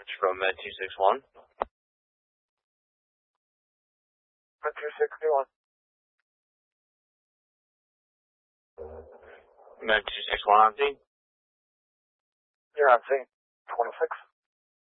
from Med 261. Med 261. Med 261 on scene. You're on scene. 26.